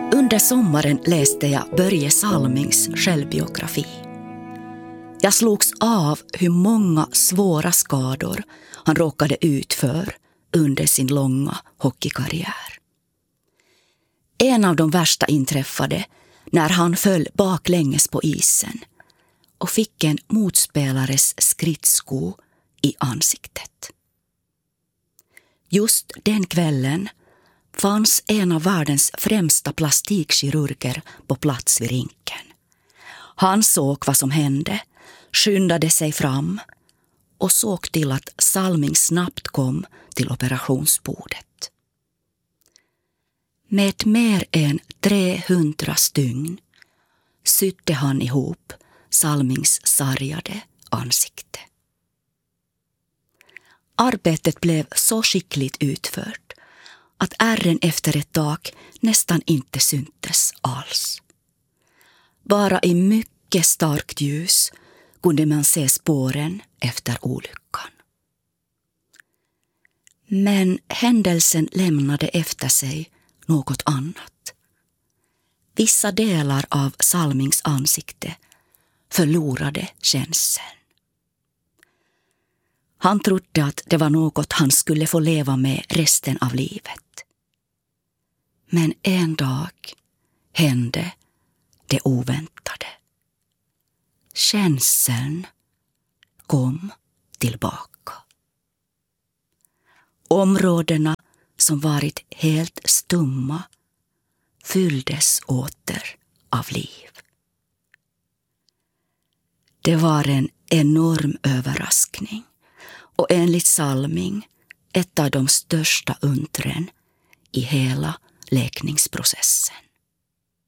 Under sommaren läste jag Börje Salmings självbiografi. Jag slogs av hur många svåra skador han råkade ut för under sin långa hockeykarriär. En av de värsta inträffade när han föll baklänges på isen och fick en motspelares skridsko i ansiktet. Just den kvällen fanns en av världens främsta plastikkirurger på plats vid rinken. Han såg vad som hände, skyndade sig fram och såg till att Salming snabbt kom till operationsbordet. Med mer än 300 stygn sydde han ihop Salmings sargade ansikte. Arbetet blev så skickligt utfört att ärren efter ett tag nästan inte syntes alls. Bara i mycket starkt ljus kunde man se spåren efter olyckan. Men händelsen lämnade efter sig något annat. Vissa delar av Salmings ansikte förlorade känseln. Han trodde att det var något han skulle få leva med resten av livet. Men en dag hände det oväntade. Känseln kom tillbaka. Områdena som varit helt stumma fylldes åter av liv. Det var en enorm överraskning och enligt Salming ett av de största undren i hela läkningsprocessen.